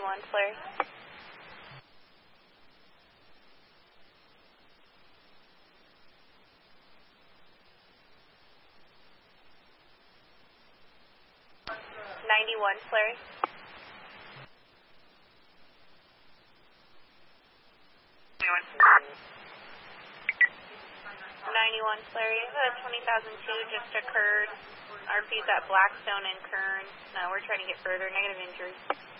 91 flare. Flare. 91 flare. You have a 20,002 just occurred. RP's at Blackstone and Kern. No, we're trying to get further. Negative injury.